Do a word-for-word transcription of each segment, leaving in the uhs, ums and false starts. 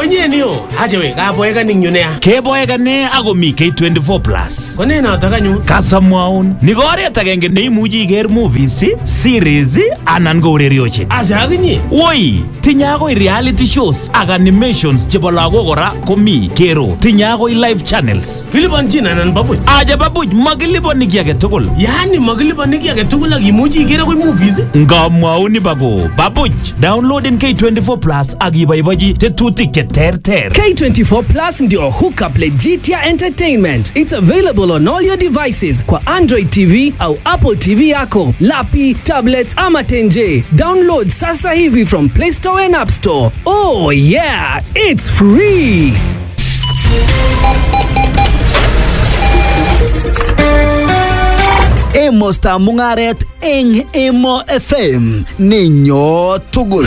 Onyenio, hachewe, kaboeka ning yunea. Keboeka ne ako mi K twenty-four plus. Kone na takanyu. Kasamwaun. Ni oret agenge neimuchi iker movies, series anan ko urerioshek. Asa akinye. Woi, tinye akoi reality shows ak animations chebo lagok kora komi kero. Tinye akoi live channels. Kilipanchin anan babuch. Aja babuch makilipani ki age tugul. Yani makilipani ki age tugul ak imuchi iker akoi movies. Ngamwaun bako babuch. Downloading K twenty-four plus ak iboibochi tetutik che terter. K twenty-four plus ndio hookup Legitia Entertainment. It's available on all your devices kwa Android T V au Apple T V yako, lapi, tablets ama tenje. Download sasa hivi from Play Store and App Store. Oh yeah, it's free. Emo sta mungaret eng Emo F M ninyo tugul.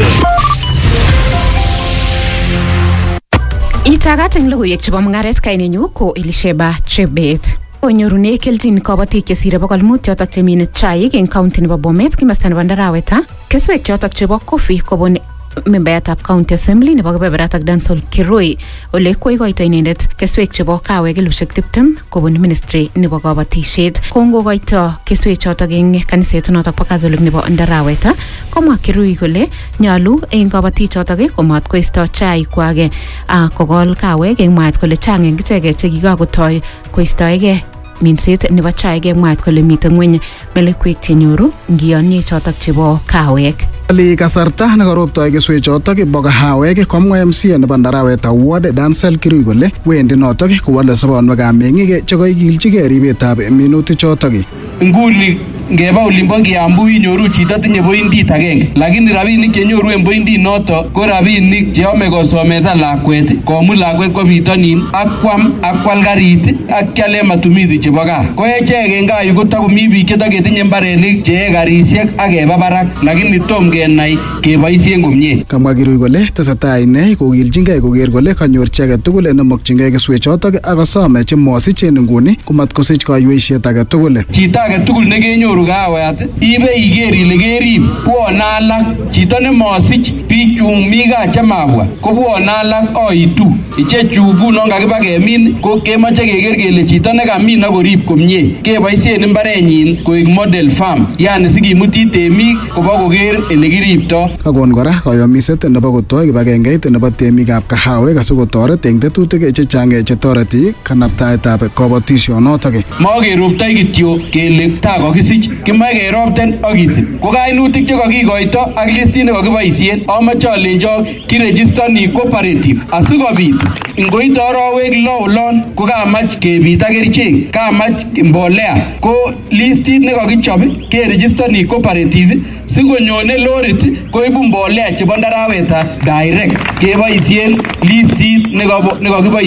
Itagat eng logoiwek chebo mungaret kainenyu ko Elisheba Chebet. Onyorune keljin kabatik chesire bokol mut chotok chemine chaik eng county nebo Bomet kimasta nebo Ndaraweta. Keswek chotok chebo coffee kobun membayatab county assembly nebo kebeberatak Dansol Kiroi ole koikoito inendet keswek chebo kawek elushek tiptem kobun ministry nebo kabatishet. Kongokoito keswek chotok eng kaniset notok bo Catholic nebo Ndaraweta, komwa Kiroi kole nyalu eng kabatik chotok komat koisto chaik kwake kokol kawek eng mwaet kole chang eng icheket chekikakotoi koistoege minset nebo chaik eng mwaet kole mitei ngweny melekwek chenyoru ngiyonye chotok chebo kawek. Ali kasarta nekaroptoi keswek chotok bo kahawek komwa M C nebo Ndaraweta Ward Dansel Kirui kole wendi notok kowale sobonwekab meng'ik chekoikilchigei ribetab minutik chotok. Nguni ngeba olimbo Kiambu inyoru chito tinye pointit agenge, lakini rabinik chenyoru en pointit noto ko rabinik cheyome kosomesa lakwet, komut lakwet kwa bitonin ak kwam ak kwal karit ak kiale matumizi chebo gaa. Ko echek en gaa yu kotakomi biik chetaketinye mbarenik chee karisiek ak keba barak, lakini tom kenai keboisien komie. Kamwa Kirui kole tesetai ine kokilchingei koker kole kanyor chi age tugul nemokchingei keswek chotok ak kosome chemosichen nguni komatkosich kaiweisiet age tugul. Chito age tugul nekenyoru kawet ibe iker ile kerib bwone alak, chito nemosich biik chung mi gaa chemabwa ko bwone alak oitu. Ichechu ngunon kakiba kemin ko kemoche keker kele chito nekamin ak korib komie keboisien mbarenyin koik model farm, yani sikimuti temik koba koker ele kiribto. Kakon kora kayomiset nebo kotoi kibagengeit nebo temikab kahawek asikotoret eng tetutik chechang chetoreti kanabtaetab kabatisyonotok. Makeruptoi kityo kele ta kokisich, kimoe keropten akisib. Ko kainutik chekokikoito ak listit nekokiboisien amoche alenjo kirejistani cooperative asikobit ngoite arowek lo olon ko kamach kebit ak kerichek, kamach mbolea, ko listit nekokichop kerejistani cooperative sikonyone lorit koibu mbolea chebo Ndaraweta direct keboisien listit nekokiboisien.